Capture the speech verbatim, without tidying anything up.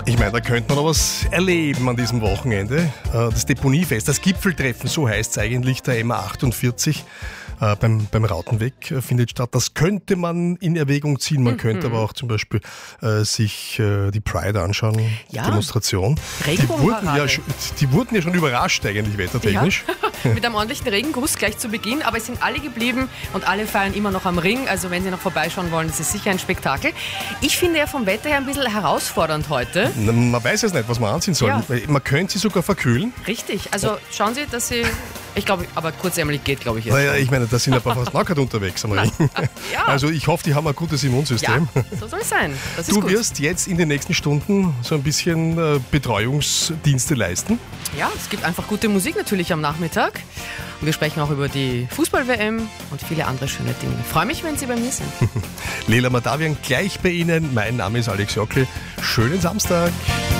Ich meine, da könnte man noch was erleben an diesem Wochenende. Das Deponiefest, das Gipfeltreffen, so heißt es eigentlich, der M A achtundvierzig. Äh, beim, beim Rautenweg äh, findet statt. Das könnte man in Erwägung ziehen. Man mhm. könnte aber auch zum Beispiel äh, sich äh, die Pride anschauen, ja. die Demonstration. Die wurden, ja, die wurden ja schon überrascht eigentlich wettertechnisch. Ja. Mit einem ordentlichen Regenguss gleich zu Beginn, aber es sind alle geblieben und alle feiern immer noch am Ring. Also wenn Sie noch vorbeischauen wollen, ist es sicher ein Spektakel. Ich finde ja vom Wetter her ein bisschen herausfordernd heute. Na, man weiß jetzt nicht, was man anziehen soll. Ja. Man könnte sie sogar verkühlen. Richtig. Also schauen Sie, dass Sie... Ich glaube, aber kurzärmelig geht, glaube ich, jetzt. Naja, ich meine, da sind ein paar fast nackert unterwegs am Ring. Ja. Also ich hoffe, die haben ein gutes Immunsystem. Ja, so soll es sein. Das ist du gut. wirst jetzt in den nächsten Stunden so ein bisschen äh, Betreuungsdienste leisten. Ja, es gibt einfach gute Musik natürlich am Nachmittag. Und wir sprechen auch über die Fußball-W M und viele andere schöne Dinge. Ich freue mich, wenn Sie bei mir sind. Leila Madavian gleich bei Ihnen. Mein Name ist Alex Jockl. Schönen Samstag.